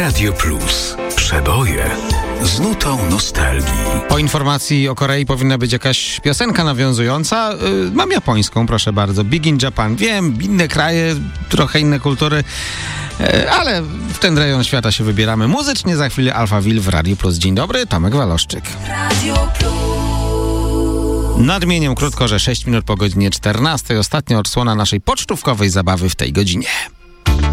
Radio Plus. Przeboje z nutą nostalgii. Po informacji o Korei powinna być jakaś piosenka nawiązująca. Mam japońską, proszę bardzo. Big in Japan. Wiem, inne kraje, trochę inne kultury, ale w ten rejon świata się wybieramy muzycznie. Za chwilę Alphaville w Radio Plus. Dzień dobry, Tomek Waloszczyk. Radio Plus. Nadmienię krótko, że 6 minut po godzinie 14. Ostatnia odsłona naszej pocztówkowej zabawy w tej godzinie.